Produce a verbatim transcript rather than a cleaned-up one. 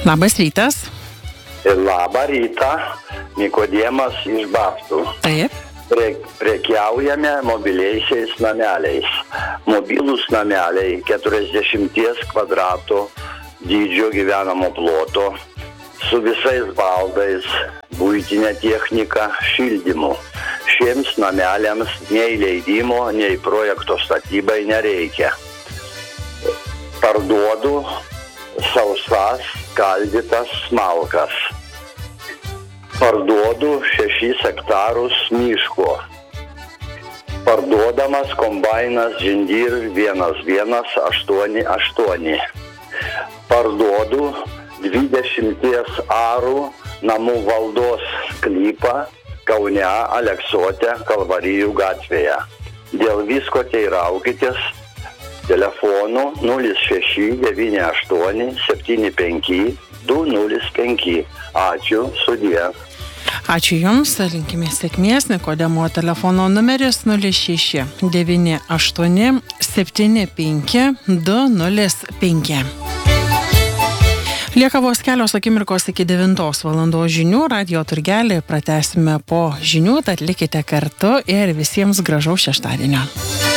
Labas rytas. Ir labą rytą, Nikodėmas iš Babtų. Taip. Prie, prekiaujame mobiliaisiais nameliais. Mobilūs nameliai keturiasdešimties kvadratų dydžio gyvenamo ploto su visais baldais, buitinė technika, šildymu. Šiems nameliams nei leidimo, nei projekto statybai nereikia. Parduodu sausas skaldytas smalkas. Parduodu šešis hektarus miško. Parduodamas kombainas Žindyr vienas vienas aštuoni aštuoni. Parduodu dvidešimties arų namų valdos sklypą Kaune, Aleksote, Kalvarijų gatvėje. Dėl visko teiraukitės telefonu nulis šeši devyni aštuoni septyni penki du nulis penki. Ačiū, sudie. Ačiū Jums, linkime sėkmės. Nikodemo telefono numeris nulis šeši devyni aštuoni septyni penki du nulis penki. Lieka vos kelios akimirkos iki devintos valandos žinių. Radijo turgelį pratęsime po žinių, tad likite kartu ir visiems gražaus šeštadienio.